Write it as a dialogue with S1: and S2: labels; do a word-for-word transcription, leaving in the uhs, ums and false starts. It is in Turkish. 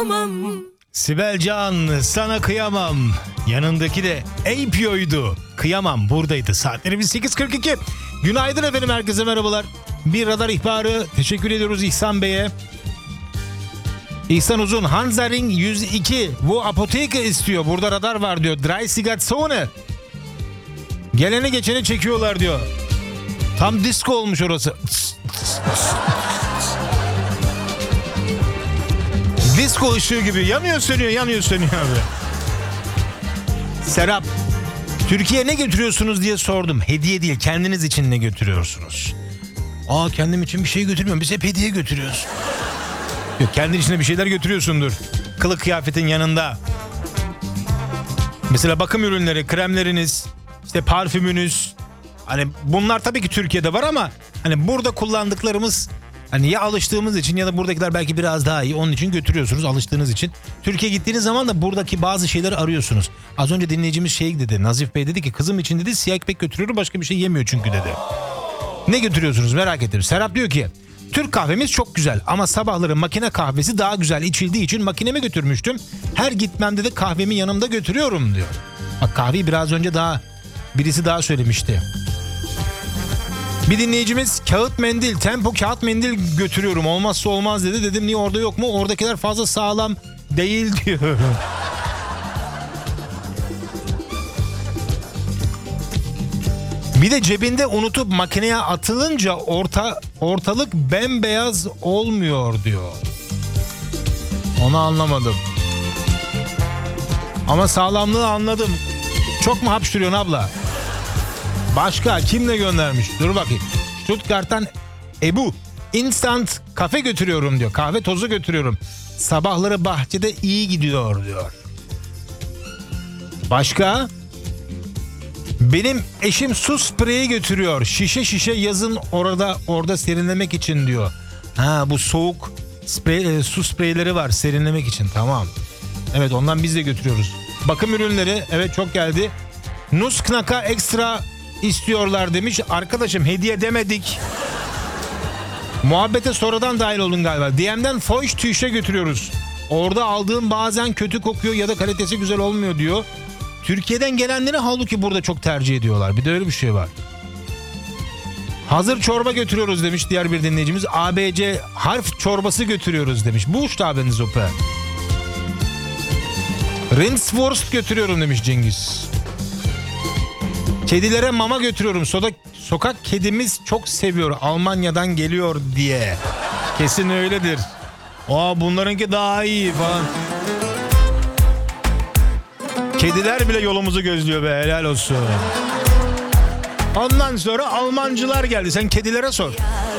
S1: Sibel Can, sana kıyamam. Yanındaki de A P O'ydu. Kıyamam buradaydı. Saatlerimiz sekiz kırk iki. Günaydın efendim, herkese merhabalar. Bir radar ihbarı. Teşekkür ediyoruz İhsan Bey'e. İhsan Uzun, Hanzaring yüz iki. Bu apoteke istiyor. Burada radar var diyor. Dreisigatzone. Geleni geçeni çekiyorlar diyor. Tam disco olmuş orası. Disco ışığı gibi yanıyor sönüyor yanıyor sönüyor abi. Serap, Türkiye'ye ne götürüyorsunuz diye sordum. Hediye değil, kendiniz için ne götürüyorsunuz? Aa, kendim için bir şey götürmüyorum, biz hep hediye götürüyoruz. Yok, kendin içine bir şeyler götürüyorsundur. Kılık kıyafetin yanında. Mesela bakım ürünleri, kremleriniz, işte parfümünüz. Hani bunlar tabii ki Türkiye'de var ama hani burada kullandıklarımız, hani ya alıştığımız için ya da buradakiler belki biraz daha iyi. Onun için götürüyorsunuz, alıştığınız için. Türkiye'ye gittiğiniz zaman da buradaki bazı şeyleri arıyorsunuz. Az önce dinleyicimiz şey dedi, Nazif Bey dedi ki kızım için dedi siyah ekmek götürüyorum, başka bir şey yemiyor çünkü dedi. Ne götürüyorsunuz merak ettim. Serap diyor ki Türk kahvemiz çok güzel ama sabahları makine kahvesi daha güzel içildiği için makineme götürmüştüm. Her gitmemde de kahvemi yanımda götürüyorum diyor. Bak, kahveyi biraz önce daha birisi daha söylemişti. Bir dinleyicimiz kağıt mendil, tempo kağıt mendil götürüyorum, olmazsa olmaz dedi. Dedim niye, orada yok mu? Oradakiler fazla sağlam değil diyor. Bir de cebinde unutup makineye atılınca orta ortalık bembeyaz olmuyor diyor. Onu anlamadım. Ama sağlamlığı anladım. Çok mu hapşırıyorsun abla? Başka kimle göndermiş? Dur bakayım. Stuttgart'tan Ebu. Instant kafe götürüyorum diyor. Kahve tozu götürüyorum. Sabahları bahçede iyi gidiyor diyor. Başka? Benim eşim su spreyi götürüyor. Şişe şişe yazın orada orada serinlemek için diyor. Ha, bu soğuk sprey, e, su spreyleri var serinlemek için. Tamam. Evet, ondan biz de götürüyoruz. Bakım ürünleri, evet, çok geldi. Nussknack'a ekstra istiyorlar demiş. Arkadaşım, hediye demedik. Muhabbete sonradan dahil olun galiba. D M'den Feucht Tüch'e götürüyoruz. Orada aldığım bazen kötü kokuyor ya da kalitesi güzel olmuyor diyor. Türkiye'den gelenleri halbuki burada çok tercih ediyorlar. Bir de öyle bir şey var. Hazır çorba götürüyoruz demiş diğer bir dinleyicimiz. A B C harf çorbası götürüyoruz demiş. Buchstaben Suppe. Rindswurst götürüyorum demiş Cengiz. Kedilere mama götürüyorum. Soda, sokak kedimiz çok seviyor. Almanya'dan geliyor diye. Kesin öyledir. Aa, bunlarınki daha iyi falan. Kediler bile yolumuzu gözlüyor be, helal olsun. Ondan sonra Almancılar geldi. Sen kedilere sor.